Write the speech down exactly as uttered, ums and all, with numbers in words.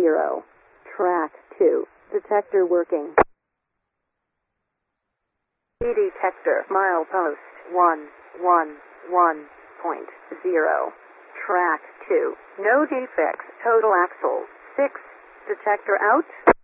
zero. Track two. Detector working. E detector milepost one one one point zero. Track two. No defects. Total axle six. Detector out.